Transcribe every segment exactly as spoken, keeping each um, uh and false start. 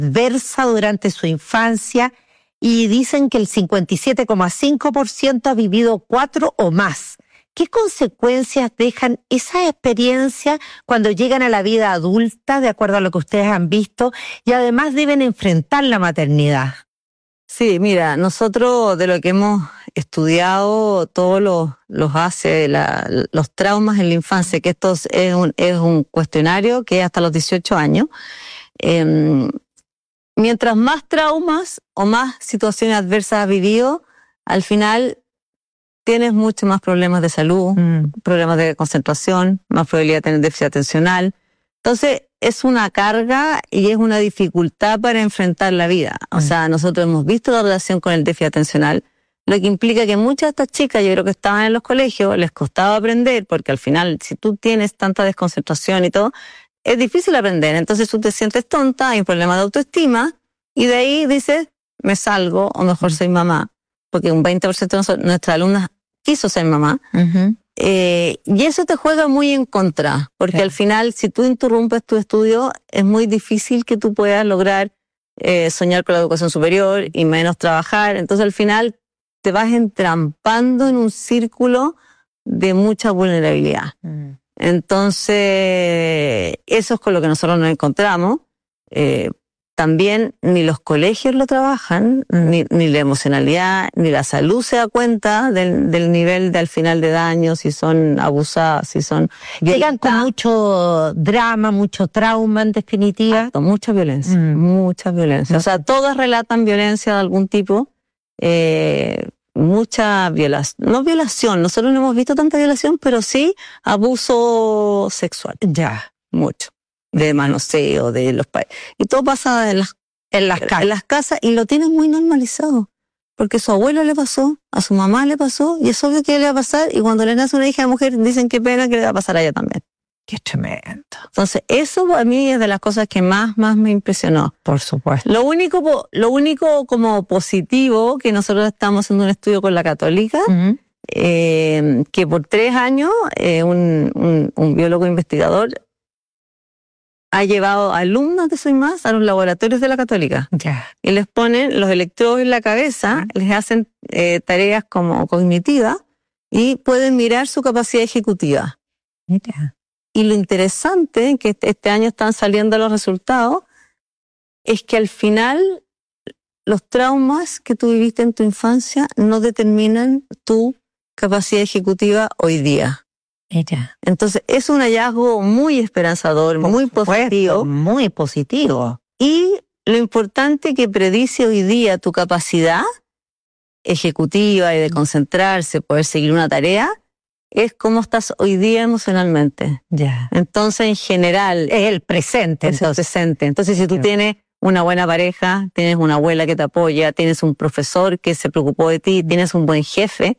adversa durante su infancia y dicen que el cincuenta y siete coma cinco por ciento ha vivido cuatro o más. ¿Qué consecuencias dejan esas experiencias cuando llegan a la vida adulta, de acuerdo a lo que ustedes han visto, y además deben enfrentar la maternidad? Sí, mira, nosotros de lo que hemos estudiado, todos los, los hace, la, los traumas en la infancia, que esto es un, es un cuestionario que es hasta los dieciocho años. Eh, mientras más traumas o más situaciones adversas has vivido, al final tienes muchos más problemas de salud, mm. problemas de concentración, más probabilidad de tener déficit atencional. Entonces, es una carga y es una dificultad para enfrentar la vida. O mm. sea, nosotros hemos visto la relación con el déficit atencional, lo que implica que muchas de estas chicas, yo creo que estaban en los colegios, les costaba aprender, porque al final, si tú tienes tanta desconcentración y todo, es difícil aprender. Entonces tú te sientes tonta, hay un problema de autoestima, y de ahí dices, me salgo, o mejor soy mamá. Porque un veinte por ciento de nuestras alumnas quiso ser mamá. Uh-huh. Eh, y eso te juega muy en contra, porque sí. al final, si tú interrumpes tu estudio, es muy difícil que tú puedas lograr eh, soñar con la educación superior y menos trabajar. Entonces, al final, te vas entrampando en un círculo de mucha vulnerabilidad. Uh-huh. Entonces, eso es con lo que nosotros nos encontramos. Eh, También ni los colegios lo trabajan, ni, ni la emocionalidad, ni la salud se da cuenta del, del nivel de al final de daño, si son abusadas, si son... Llegan con mucho drama, mucho trauma, en definitiva. Exacto, mucha violencia, mm. mucha violencia. O sea, todas relatan violencia de algún tipo, eh, mucha violación. No violación, nosotros no hemos visto tanta violación, pero sí abuso sexual. Ya, mucho. De manoseo, de los países. Y todo pasa en las, en, las en las casas y lo tienen muy normalizado. Porque a su abuelo le pasó, a su mamá le pasó, y es obvio que le va a pasar, y cuando le nace una hija de mujer dicen qué pena que le va a pasar a ella también. Qué tremendo. Entonces, eso a mí es de las cosas que más, más me impresionó. Por supuesto. Lo único, lo único como positivo, que nosotros estamos haciendo un estudio con la Católica, uh-huh. eh, que por tres años eh, un, un, un biólogo investigador ha llevado alumnos de Soy Más a los laboratorios de la Católica. Yeah. Y les ponen los electrodos en la cabeza, uh-huh. les hacen eh, tareas como cognitivas y pueden mirar su capacidad ejecutiva. Mira. Y lo interesante, que este año están saliendo los resultados, es que al final los traumas que tú viviste en tu infancia no determinan tu capacidad ejecutiva hoy día. Ella. Entonces es un hallazgo muy esperanzador, Por muy supuesto, positivo. Muy positivo. Y lo importante que predice hoy día tu capacidad ejecutiva y de concentrarse, poder seguir una tarea, es cómo estás hoy día emocionalmente. Ya. Entonces, en general... Es el presente. Es el presente. Entonces, si tú yeah. tienes una buena pareja, tienes una abuela que te apoya, tienes un profesor que se preocupó de ti, tienes un buen jefe,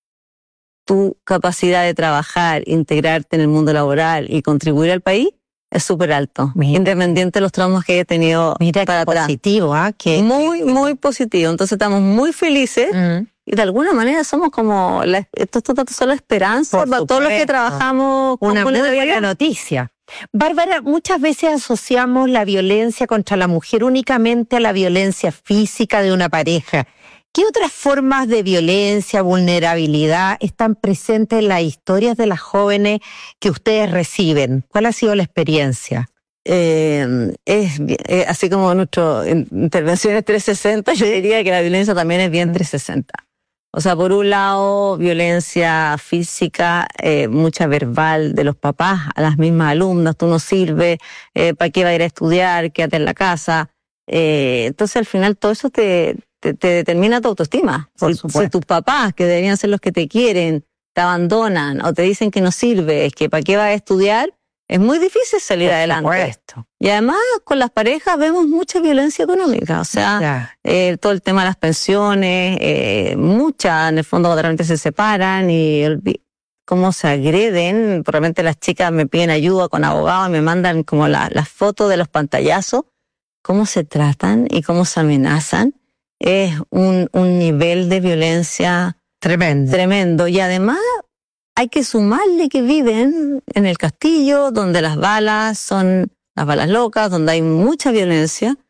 tu capacidad de trabajar, integrarte en el mundo laboral y contribuir al país es súper alto. Mira. Independiente de los traumas que haya tenido Mira para qué atrás. Positivo, ¿ah? ¿eh? Muy, muy positivo. Entonces estamos muy felices mm. y de alguna manera somos como, la, esto, esto, esto son la esperanza Por para supuesto. todos los que trabajamos. Una muy buena noticia. Bárbara, muchas veces asociamos la violencia contra la mujer únicamente a la violencia física de una pareja. ¿Qué otras formas de violencia, vulnerabilidad están presentes en las historias de las jóvenes que ustedes reciben? ¿Cuál ha sido la experiencia? Eh, es, eh, así como nuestras intervenciones trescientos sesenta, yo diría que la violencia también es bien trescientos sesenta. O sea, por un lado, violencia física, eh, mucha verbal de los papás a las mismas alumnas, tú no sirves, eh, ¿para qué va a ir a estudiar? Quédate en la casa. Eh, entonces, al final, todo eso te... Te, te determina tu autoestima. Si, si tus papás, que deberían ser los que te quieren, te abandonan o te dicen que no sirves, que para qué vas a estudiar, es muy difícil salir Por adelante. Supuesto. Y además con las parejas vemos mucha violencia económica, o sea, eh, todo el tema de las pensiones, eh, muchas en el fondo cuando realmente se separan y el, cómo se agreden. Realmente las chicas me piden ayuda con abogados y me mandan como las la fotos de los pantallazos, cómo se tratan y cómo se amenazan. Es un, un nivel de violencia tremendo. tremendo. Y además hay que sumarle que viven en el castillo, donde las balas son las balas locas, donde hay mucha violencia.